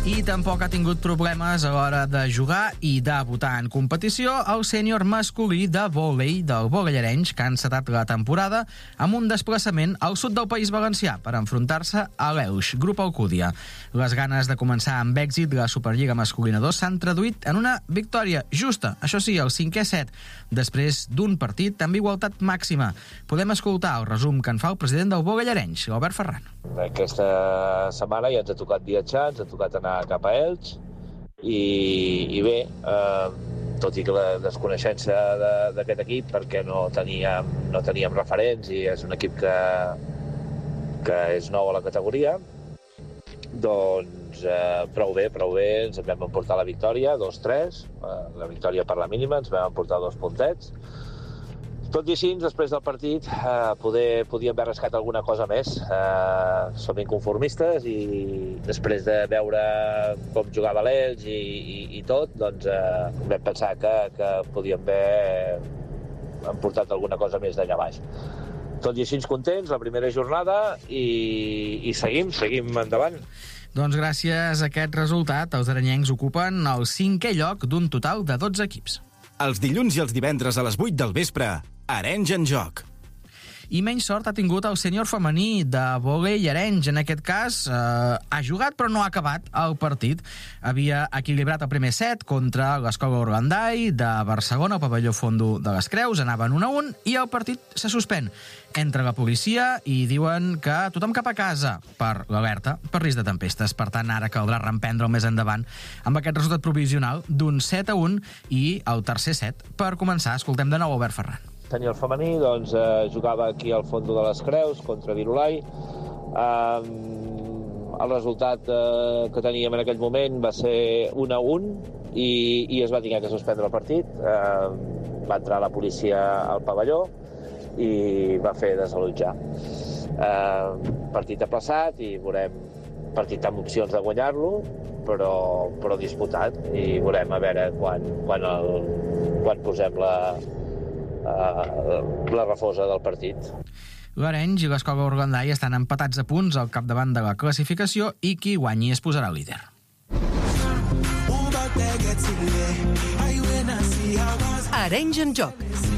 I tampoc ha tingut problemes a l'hora de jugar i debutar en competició el sènior masculí de vòlei del Vòlei Arenys, que ha encetat la temporada amb un desplaçament al sud del País Valencià per enfrontar-se a l'Elx, Grup Alcúdia. Les ganes de començar amb èxit la Superliga Masculina 2 s'han traduït en una victòria justa, això sí, el 5è set, després d'un partit amb igualtat màxima. Podem escoltar el resum que en fa el president del Vòlei Arenys, Albert Ferran. Aquesta setmana ja ens ha tocat viatjar, ens ha tocat anar cap a Elx i bé, tot i que la desconeixença d'aquest equip, perquè no teníem referents i és un equip que és nou a la categoria, doncs prou bé, ens en vam emportar la victòria, 2-3, la victòria per la mínima, ens vam emportar 2 puntets. Tot i així, després del partit, podíem haver rascat alguna cosa més. Som inconformistes i després de veure com jugava l'Elx i tot, doncs vam pensar que podíem haver emportat alguna cosa més d'allà baix. Tot i així, contents, la primera jornada i seguim endavant. Doncs gràcies a aquest resultat, els arenyencs ocupen el 5è lloc d'un total de 12 equips. Els dilluns i els divendres a les 8 del vespre, Arenys en joc. I menys sort ha tingut el sènior femení de Vòlei Arenys. En aquest cas, ha jugat però no ha acabat el partit. Havia equilibrat el primer set contra l'Escola Orlandai de Barcelona, al pavelló Fondo de les Creus. Anaven 1-1 i el partit se suspèn. Entra la policia i diuen que tothom cap a casa per l'alerta per risc de tempestes. Per tant, ara caldrà reemprendre més endavant amb aquest resultat provisional d'un 7-1 i el tercer set. Per començar, escoltem de nou Albert Ferran. Sènior femení, doncs, jugava aquí al Fondo de les Creus contra Virolai. El resultat que teníem en aquell moment va ser 1-1 i es va haver que suspendre el partit. Va entrar la policia al pavelló i va fer desallotjar. Partit aplaçat i veurem partit amb opcions de guanyar-lo, però disputat, i veurem a veure quan posem la refosa del partit. L'Arenys i l'Escola Orlandai estan empatats a punts al capdavant de la classificació i qui guanyi es posarà líder. Arenys en joc.